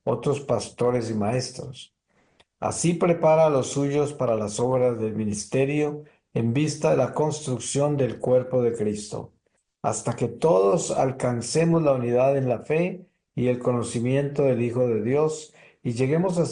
otros pastores y maestros. Así prepara a los suyos para las obras del ministerio en vista de la construcción del cuerpo de Cristo, hasta que todos alcancemos la unidad en la fe y el conocimiento del Hijo de Dios y lleguemos a